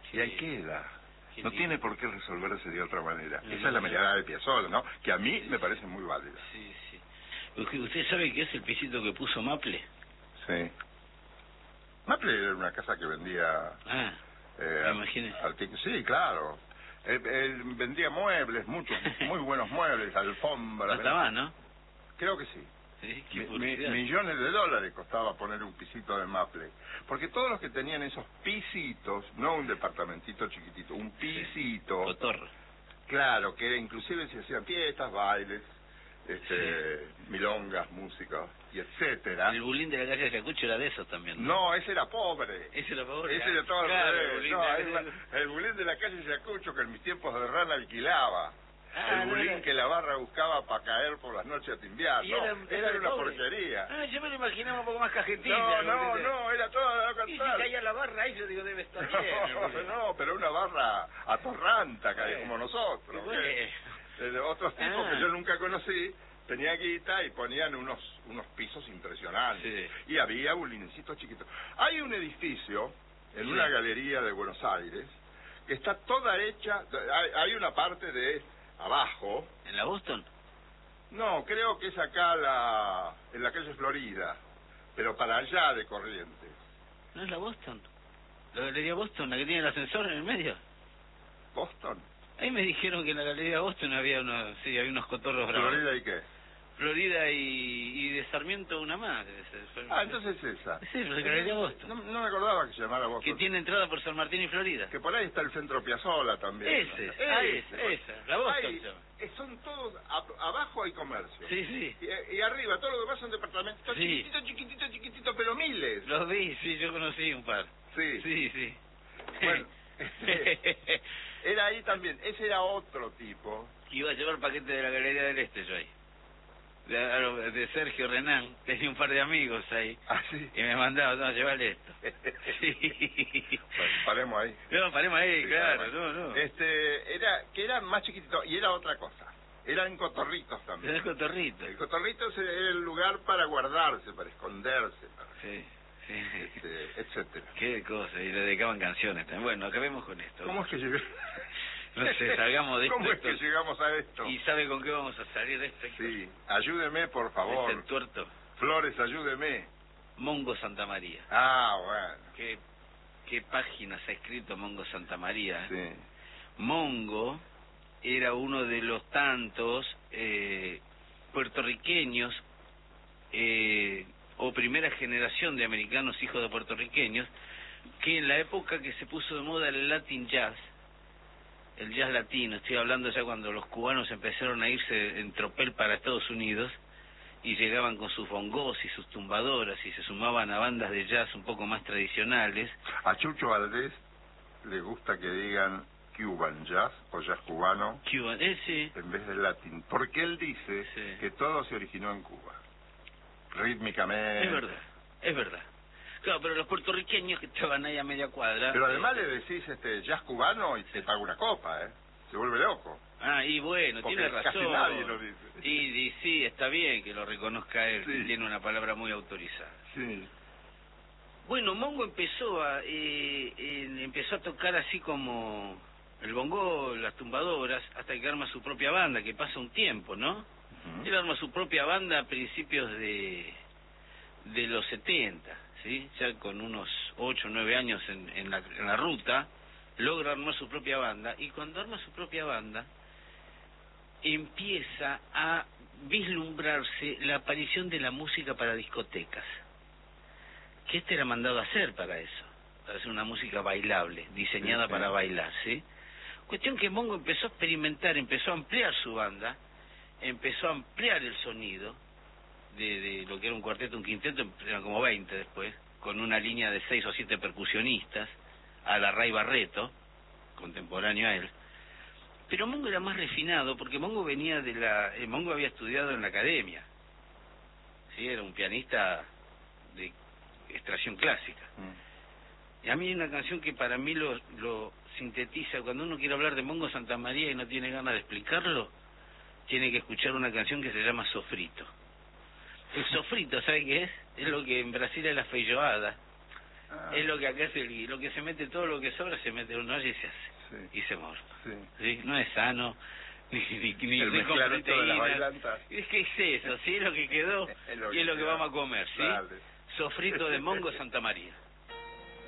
y ahí queda. Qué No lindo. tiene por qué resolverse de otra manera. No, Esa es la no. mirada de Piazzolla, ¿no? Que a mí me parece muy válida. Sí, sí. ¿Usted sabe qué es el pisito que puso Maple? Sí. Maple era una casa que vendía... Ah, me imaginé. Sí, claro. Él vendía muebles, muchos, muy buenos muebles, alfombras. No está más, ¿no? Creo que sí. Sí, qué publicidad. Millones de dólares costaba poner un pisito de Maple. Porque todos los que tenían esos pisitos, no un departamentito chiquitito, un pisito... Cotorro. Claro, que inclusive se hacían fiestas, bailes, milongas, música, y etcétera. El bulín de la calle de Ayacucho era de esos también, No, ese era pobre. Ese era pobre. Ese era todo al claro, revés. El bulín de la calle Ayacucho que en mis tiempos de rana alquilaba. Ah, el no bulín era... que la barra buscaba para caer por las noches a timbiar. Y No, era una pobre. porquería. Ah, yo me lo imaginaba un poco más cajetilla. No, era todo lo Y si contrario. caía la barra ahí, yo digo, debe estar bien. No, pero una barra atorranta, como nosotros. Otros tipos que yo nunca conocí tenían guita y ponían unos pisos impresionantes. Sí. Y había bulincitos chiquitos. Hay un edificio en una galería de Buenos Aires que está toda hecha, hay una parte de abajo. ¿En la Boston? No, creo que es acá en la calle Florida, pero para allá de Corrientes. ¿No es la Boston? ¿La galería Boston, la que tiene el ascensor en el medio? ¿Boston? Ahí me dijeron que en la galería Boston había unos, había unos cotorros bravos. ¿Florida y qué? Florida y de Sarmiento una más. Entonces esa. Sí, la galería Boston. No me acordaba que se llamara Boston. Que tiene entrada por San Martín y Florida. Que por ahí está el centro Piazzolla también. Esa, la Boston. Ahí, son todos, abajo hay comercio. Sí. Y arriba, todo lo demás son departamentos chiquititos, pero miles. Los vi, sí, yo conocí un par. Sí. Bueno, era ahí también, ese era otro tipo. Iba a llevar paquete de la Galería del Este yo ahí. De Sergio Renán, tenía un par de amigos ahí. Ah, sí. Y me mandaba, no, llevale esto. Sí. Bueno, paremos ahí. No, paremos ahí, claro, no. Era más chiquitito, y era otra cosa. Eran cotorritos también. El cotorrito. El cotorrito era el lugar para guardarse, para esconderse. Sí. Etcétera. Qué cosa, y le dedicaban canciones también. Bueno, acabemos con esto. ¿Cómo es que llegué? No sé, salgamos de esto. ¿Cómo es que llegamos a esto? ¿Y sabe con qué vamos a salir de esto? Sí, ayúdeme, por favor. El tuerto. Flores, ayúdeme. Mongo Santa María. Ah, bueno. ¿Qué páginas ha escrito Mongo Santa María? Sí. Mongo era uno de los tantos puertorriqueños o primera generación de americanos hijos de puertorriqueños que en la época que se puso de moda el Latin Jazz, el jazz latino, estoy hablando ya cuando los cubanos empezaron a irse en tropel para Estados Unidos y llegaban con sus bongos y sus tumbadoras y se sumaban a bandas de jazz un poco más tradicionales. A Chucho Valdés le gusta que digan Cuban Jazz o jazz cubano Sí. en vez de latín, porque él dice que todo se originó en Cuba, rítmicamente. Es verdad. Claro, pero los puertorriqueños que estaban ahí a media cuadra... Pero además le decís jazz cubano y te paga una copa, se vuelve loco. Ah, y bueno, porque tiene razón. Casi nadie lo dice. Y sí, está bien que lo reconozca él, Sí. que tiene una palabra muy autorizada. Sí. Bueno, Mongo empezó a tocar así como el bongo, las tumbadoras, hasta que arma su propia banda, que pasa un tiempo, ¿no? Uh-huh. Él arma su propia banda a principios de los 70, ¿sí? Ya con unos 8 o 9 años en la ruta, logra armar su propia banda, y cuando arma su propia banda, empieza a vislumbrarse la aparición de la música para discotecas, que era mandado a hacer para eso, para hacer una música bailable, diseñada para bailar, ¿sí? Cuestión que Mongo empezó a experimentar, empezó a ampliar su banda, empezó a ampliar el sonido de lo que era un cuarteto, un quinteto, eran como 20 después, con una línea de 6 o 7 percusionistas, a la Ray Barreto, contemporáneo a él. Pero Mongo era más refinado, porque Mongo venía Mongo había estudiado en la academia, ¿sí? Era un pianista de extracción clásica. Y a mí hay una canción que para mí lo sintetiza. Cuando uno quiere hablar de Mongo Santa María y no tiene ganas de explicarlo, tiene que escuchar una canción que se llama Sofrito. El sofrito, ¿sabe qué es? Es lo que en Brasil es la feijoada. Es lo que acá lo que se mete, todo lo que sobra se mete en una olla y se hace. Y se morfa. ¿Sí? No es sano, ni con proteínas. Es que es eso, ¿sí? Es lo que quedó y es lo que vamos a comer, ¿sí? Sofrito de mongo Santa María.